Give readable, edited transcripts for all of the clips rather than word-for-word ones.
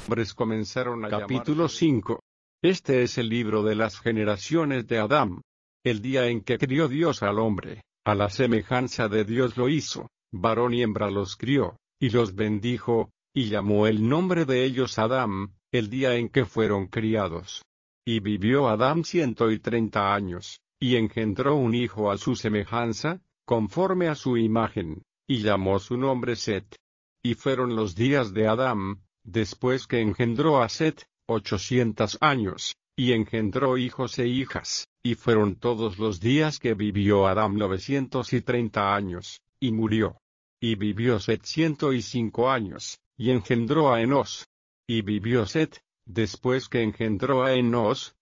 hombres comenzaron a Capítulo 5. Este es el libro de las generaciones de Adán. El día en que crió Dios al hombre, a la semejanza de Dios lo hizo, varón y hembra los crió, y los bendijo, y llamó el nombre de ellos Adán, el día en que fueron criados. Y vivió Adán 130 años, y engendró un hijo a su semejanza, conforme a su imagen, y llamó su nombre Set. Y fueron los días de Adán, después que engendró a Set, 800 años, y engendró hijos e hijas, y fueron todos los días que vivió Adán 930 años, y murió. Y vivió Set 105 años, y engendró a Enos. Y vivió Set, después que engendró a Enos,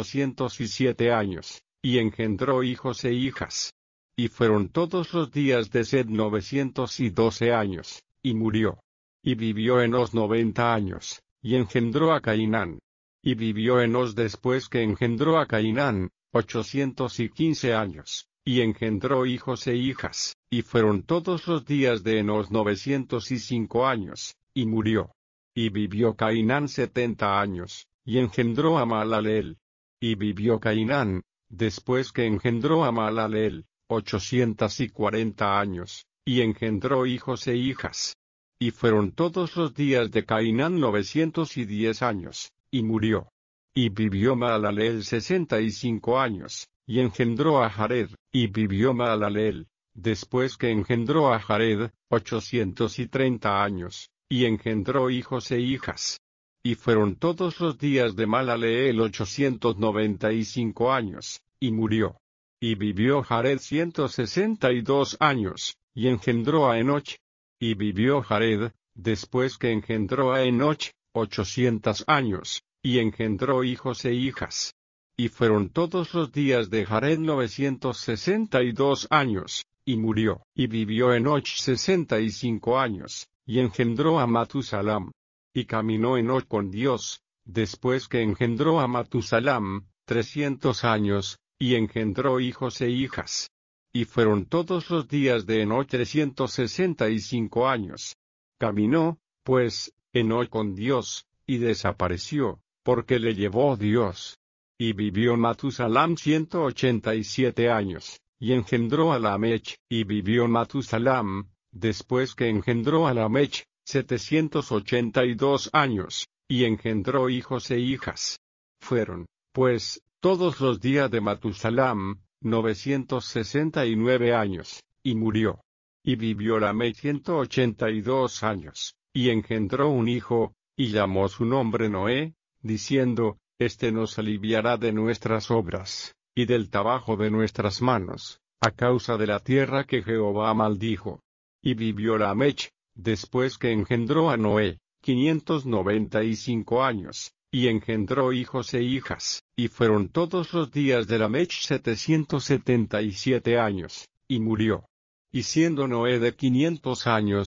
807 años, y engendró hijos e hijas. Y fueron todos los días de Set 912 años, y murió. Y vivió Enos 90 años, y engendró a Cainán. Y vivió Enos después que engendró a Cainán, 815 años, y engendró hijos e hijas, y fueron todos los días de Enos 905 años, y murió. Y vivió Cainán 70 años, y engendró a Mahalaleel. Y vivió Cainán, después que engendró a Mahalaleel, 840 años, y engendró hijos e hijas. Y fueron todos los días de Cainán 910 años, y murió. Y vivió Mahalaleel 65 años, y engendró a Jared. Y vivió Mahalaleel, después que engendró a Jared, 830 años, y engendró hijos e hijas. Y fueron todos los días de Mahalaleel 895 años, y murió. Y vivió Jared 162 años, y engendró a Enoch. Y vivió Jared, después que engendró a Enoch, 800 años, y engendró hijos e hijas. Y fueron todos los días de Jared 962 años, y murió. Y vivió Enoch 65 años, y engendró a Matusalam. Y caminó Enoch con Dios, después que engendró a Matusalam, 300 años, y engendró hijos e hijas. Y fueron todos los días de Enoch 365 años. Caminó, pues, Enoch con Dios, y desapareció, porque le llevó Dios. Y vivió Matusalam 187 años, y engendró a Lamech. Y vivió Matusalam, después que engendró a Lamech, 782 años, y engendró hijos e hijas. Fueron, pues, todos los días de Matusalam, 969 años, y murió. Y vivió Lamech 182 años, y engendró un hijo, y llamó su nombre Noé, diciendo, Este nos aliviará de nuestras obras, y del trabajo de nuestras manos, a causa de la tierra que Jehová maldijo. Y vivió Lamech, después que engendró a Noé, 595 años, y engendró hijos e hijas, y fueron todos los días de Lamech 777 años, y murió. Y siendo Noé de 500 años,